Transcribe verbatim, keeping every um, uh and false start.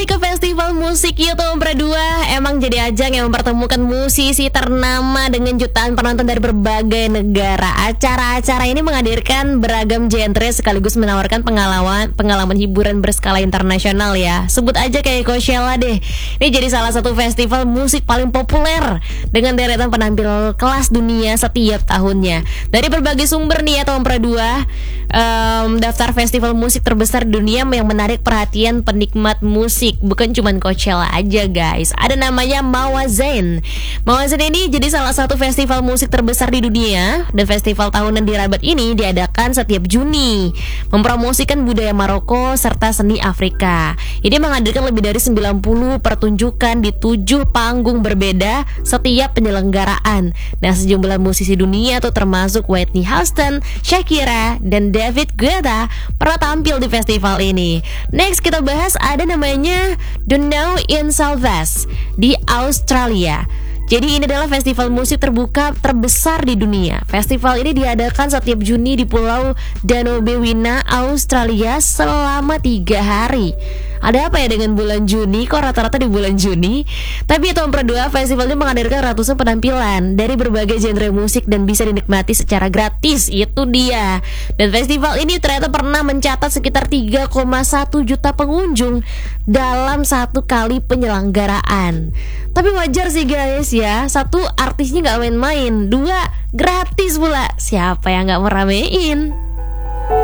Ke festival musik Youtube dua emang jadi ajang yang mempertemukan musisi ternama dengan jutaan penonton dari berbagai negara. Acara-acara ini menghadirkan beragam genre sekaligus menawarkan pengalaman pengalaman hiburan berskala internasional ya. Sebut aja kayak Coachella deh. Ini jadi salah satu festival musik paling populer dengan deretan penampil kelas dunia setiap tahunnya. Dari berbagai sumber nih ya Tom Pradua, um, daftar festival musik terbesar di dunia yang menarik perhatian penikmat musik. Bukan cuma Coachella aja guys, ada namanya Mawazen. Mawazen ini jadi salah satu festival musik terbesar di dunia. Dan festival tahunan di Rabat ini diadakan setiap Juni, mempromosikan budaya Maroko serta seni Afrika. Ini menghadirkan lebih dari sembilan puluh pertunjukan di tujuh panggung berbeda setiap penyelenggaraan. Nah, sejumlah musisi dunia tuh termasuk Whitney Houston, Shakira, dan David Guetta pernah tampil di festival ini. Next kita bahas ada namanya Dunau in Salvas di Australia. Jadi ini adalah festival musik terbuka terbesar di dunia. Festival ini diadakan setiap Juni di Pulau Danobewina, Australia selama tiga hari. Ada apa ya dengan bulan Juni? Kok rata-rata di bulan Juni? Tapi tahun kedua festival ini menghadirkan ratusan penampilan dari berbagai genre musik dan bisa dinikmati secara gratis. Itu dia. Dan festival ini ternyata pernah mencatat sekitar tiga koma satu juta pengunjung dalam satu kali penyelenggaraan. Tapi wajar sih guys ya. Satu, artisnya gak main-main. Dua, gratis pula. Siapa yang gak meramein?